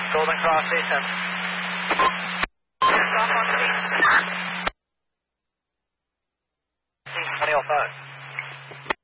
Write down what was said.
Golden Cross Station. Stop on scene. Scene 2005.